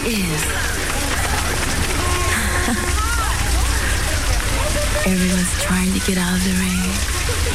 is. Everyone's trying to get out of the rain.